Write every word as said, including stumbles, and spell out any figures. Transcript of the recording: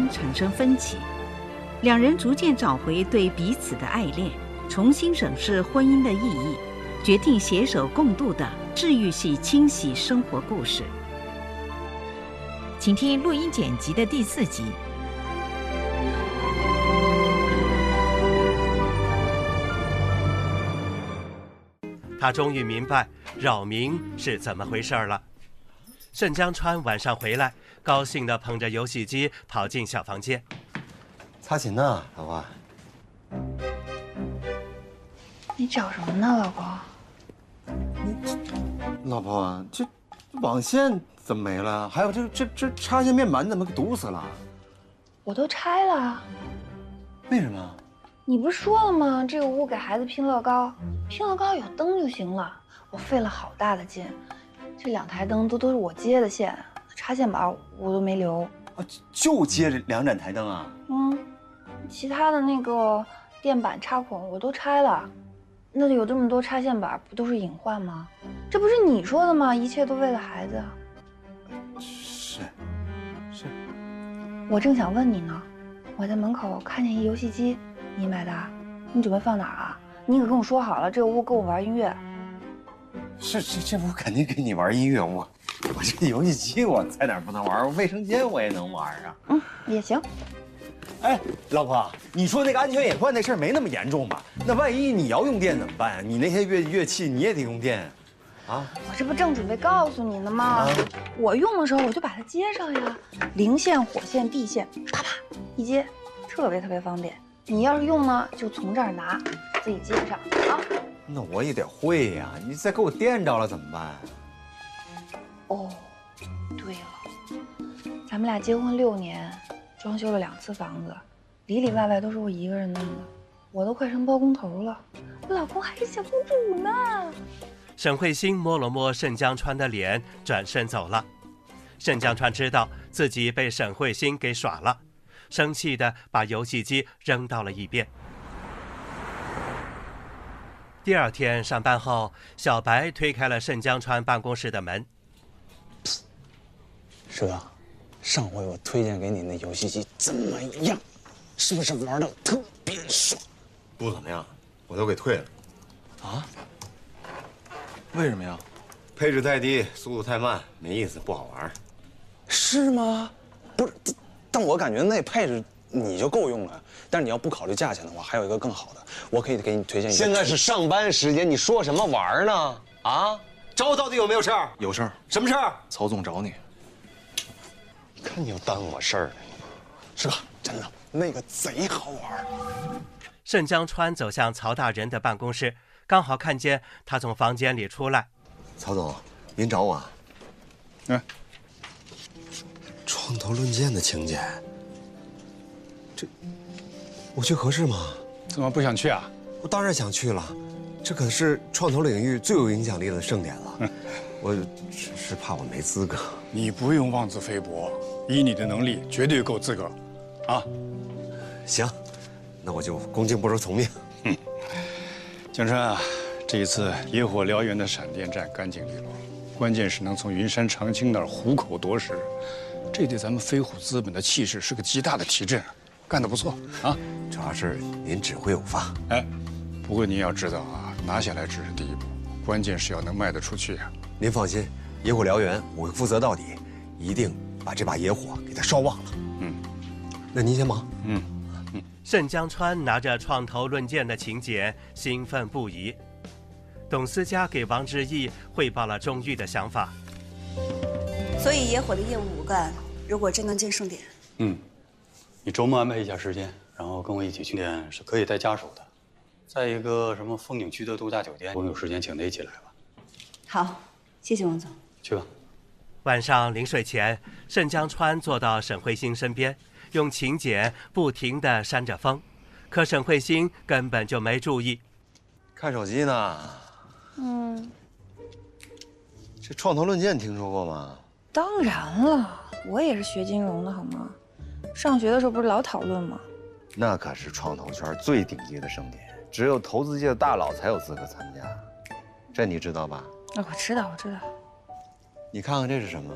产生分歧，两人逐渐找回对彼此的爱恋，重新审视婚姻的意义，决定携手共度的治愈系清喜生活故事。请听录音剪辑的第四集。 他终于明白扰民是怎么回事了。盛江川晚上回来，高兴地捧着游戏机跑进小房间。 擦琴呢，老婆？ 你找什么呢，老公？ 你，老婆，这网线怎么没了？还有这这这插线面板怎么给堵死了？ 我都拆了。 为什么？ 你不是说了吗？这个屋给孩子拼乐高，拼乐高有灯就行了。我费了好大的劲，这两台灯都都是我接的线，插线板我都没留。 啊，就接这两盏台灯啊？ 嗯，其他的那个电板插孔我都拆了。那里有这么多插线板，不都是隐患吗？这不是你说的吗？一切都为了孩子。 是，是。 我正想问你呢，我在门口看见一游戏机。你买的？你准备放哪儿啊？你可跟我说好了，这个屋跟我玩音乐。 是这这屋肯定给你玩音乐，我我这游戏机我在哪儿不能玩？卫生间我也能玩啊。 嗯，也行。 哎，老婆，你说那个安全隐患那事儿没那么严重吧？那万一你要用电怎么办？你那些乐乐器你也得用电，啊？ 我这不正准备告诉你呢吗？啊、我用的时候我就把它接上呀，零线、火线、地线，啪啪一接，特别特别方便。你要是用呢，就从这儿拿，自己接上啊。 那我也得会呀，你再给我电着了怎么办？ 哦，对了，咱们俩结婚六年，装修了两次房子，里里外外都是我一个人弄的，我都快成包工头了，我老公还是小公主呢。 沈慧欣摸了摸盛江川的脸，转身走了。盛江川知道自己被沈慧欣给耍了。生气地把游戏机扔到了一边。第二天上班后，小白推开了盛江川办公室的门。 蛇，上回我推荐给你那游戏机怎么样？是不是玩的特别爽？ 不怎么样，我都给退了。 啊？为什么呀？ 配置太低，速度太慢，没意思，不好玩。 是吗？不是。但我感觉那配置你就够用了，但是你要不考虑价钱的话，还有一个更好的，我可以给你推荐一个。 现在是上班时间，你说什么玩呢？啊，找我到底有没有事儿？ 有事儿。 什么事儿？ 曹总找你。 你看你又耽误我事儿了。 是吧？真的，那个贼好玩。 盛江川走向曹大人的办公室，刚好看见他从房间里出来。 曹总，您找我啊？ 嗯。 创投论剑的情节，这我去合适吗？ 怎么不想去啊？ 我当然想去了，这可是创投领域最有影响力的盛典了。嗯、我只是怕我没资格。 你不用妄自菲薄，以你的能力绝对够资格，啊！ 行，那我就恭敬不如从命。 嗯，江川啊，这一次野火燎原的闪电战干净利落，关键是能从云山长青那儿虎口夺食。这对咱们飞虎资本的气势是个极大的提振，干得不错啊！ 主要是您指挥有方。 哎，不过你也要知道啊，拿下来只是第一步，关键是要能卖得出去啊。 您放心，野火燎原我会负责到底，一定把这把野火给它烧旺了。嗯，那您先忙。 嗯嗯。盛江川拿着创投论剑的请柬，兴奋不已。董思佳给王志毅汇报了钟玉的想法。 所以野火的业务我干，如果真能进盛典， 嗯，你周末安排一下时间，然后跟我一起去，点是可以带家属的，在一个什么风景区的度假酒店，我们有时间请他一起来吧。 好，谢谢王总。 去吧。 晚上临睡前，盛江川坐到沈慧欣身边，用请柬不停地扇着风，可沈慧欣根本就没注意， 看手机呢。 嗯， 这创投论剑听说过吗？ 当然了，我也是学金融的好吗？上学的时候不是老讨论吗？ 那可是创投圈最顶级的盛典，只有投资界的大佬才有资格参加，这你知道吧？ 哦，我知道，我知道。 你看看这是什么？